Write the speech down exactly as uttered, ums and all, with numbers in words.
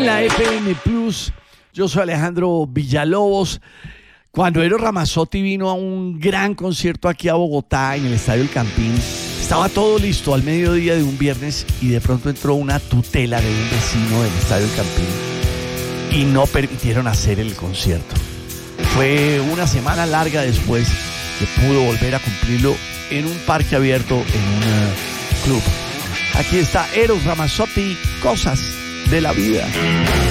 en la F M Plus. Yo soy Alejandro Villalobos. Cuando Eros Ramazzotti vino a un gran concierto aquí a Bogotá, en el Estadio El Campín, estaba todo listo al mediodía de un viernes y de pronto entró una tutela de un vecino del Estadio El Campín y no permitieron hacer el concierto. Fue una semana larga después que pudo volver a cumplirlo en un parque abierto, en un uh, club. Aquí está Eros Ramazzotti, Cosas de la Vida.